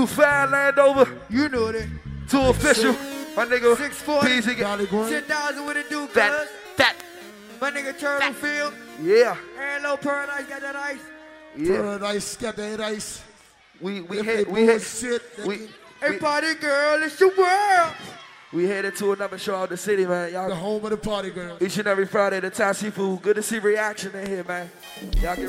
Fan Landover. You know that. Too official. My nigga. 640. Peasy. 10,000 with a dude. That. My nigga Turtlefield. Yeah. And Low Paradise got that ice. Yeah. Paradise got that ice. We hit shit. Hey, party girl, it's the world. We headed to another show out the city, man. Y'all, the home of the party girl. each and every Friday, the Thai Seafood. Good to see reaction in here, man. Y'all get